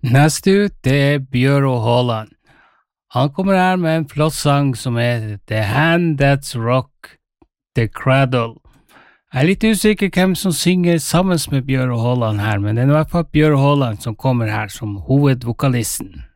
Neste ut, det er Bjøro Haaland. Han kommer her med en flott sang som heter The Hand That's Rock The Cradle. Jeg er litt usikker hvem som synger sammen med Bjøro Haaland her, men det er i hvert fall Bjøro Haaland som kommer her som hovedvokalisten.